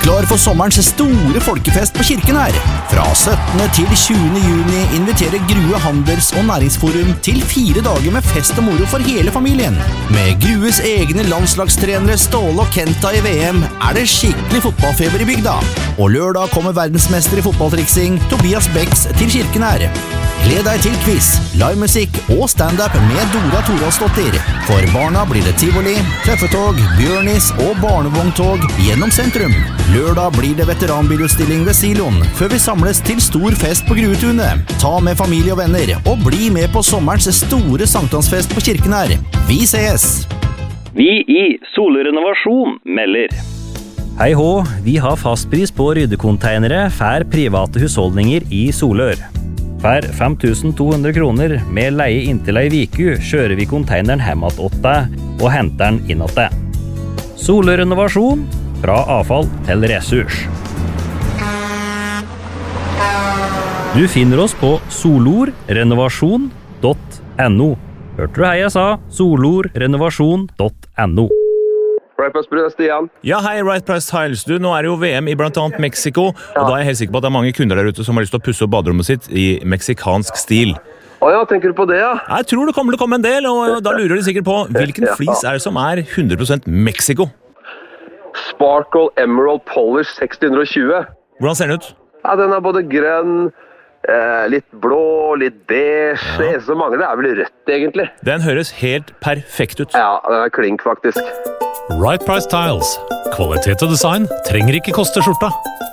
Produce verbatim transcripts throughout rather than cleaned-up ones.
klar for sommerens store folkefest på Kirken her. Fra syttende til tjuende juni inviterer Grue Handels- og Næringsforum til fire dager med fest og moro for hele familien. Med Grues egne landslagstrenere Ståle og Kenta i V M er det skikkelig fotballfeber i bygda. Og lørdag kommer verdensmester i fotballtriksing Tobias Becks til Kirken her. Gled deg til quiz, livemusikk og stand-up med Dora Toralsdottir. For barna blir det tivoli, treffetog, bjørnis og barnevogntog gjennom sentrum. Lørdag blir det veteranbilutstilling ved Siloen, før vi samles til stor fest på Gruetunet. Ta med familie og venner, og bli med på sommerens store sankthansfest på Kirken her. Vi ses! Vi i Solrenovasjon melder. Hei hå, vi har fastpris på ryddekonteinere for private husholdninger i Solør. For fem tusen to hundre kroner med leie inntil ei viku kjører vi konteineren hjem at åtte og henter den inn at det. Solrenovasjon, fra avfall til ressurs. Du finner oss på solorrenovasjon punktum no. Hørte du hei jeg sa? solorrenovasjon punktum no. Right Price Tiles, Stian. Ja, hei, Right Price Tiles. Du, nå er det jo V M i blant annet Mexico, ja. Og da er jeg helt sikker på at det er mange kunder der ute som har lyst til å pusse opp baderommet sitt i meksikansk stil. Å ja, tenker du på det, ja? Jeg tror det kommer til å komme en del, og da lurer de sikkert på hvilken flis er det som er hundre prosent Mexico? Sparkle Emerald Polish seks hundre og tjue. Hvordan ser den ut? Ja, den er både grønn, eh, litt blå, litt beige. Ja. Det eneste som mangler er vel rødt, egentlig. Den høres helt perfekt ut. Ja, den er klink, faktisk. Right Price Tiles. Kvalitet og design trenger ikke koste skjorta.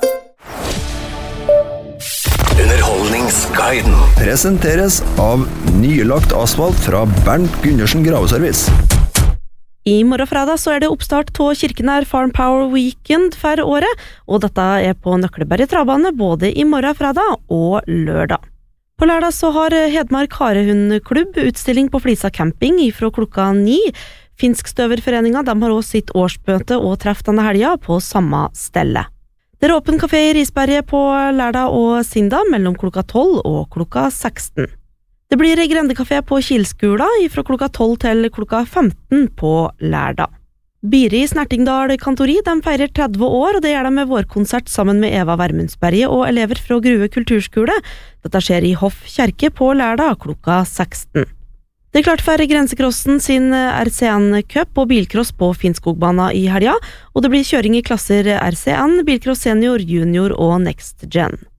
Underholdningsguiden presenteres av nylagt asfalt fra Bernt Gundersen Graveservice. I morgen fredag så er det oppstart på Kirkenær Farm Power Weekend for året, og dette er på Nøkleberg Travbane både i morgen fredag og lørdag. På lørdag så har Hedmark Harehundklubb utstilling på Flisa camping ifra klokka ni. Finskstøverforeninga de har også sitt årsmøte og treff denne helga på samme stelle. Det er åpen kafé i Risberget på lørdag og Sinda mellom klokka tolv og klokka seksten. Det blir grendekafé på Kilskula fra klokka tolv til klokka femten på lørdag. Biri Snertingdal Kantori de feirer tretti år, og det gjør de med vårkonsert sammen med Eva Vermundsberget og elever fra Grue kulturskole. Dette skjer i Hoff kjerke på lørdag klokka seksten. Det er klart for Grensekrossen sin R C N Cup og bilcross på Finnskogbana i helga, og det blir kjøring i klasser R C N, bilcross senior, junior og next gen.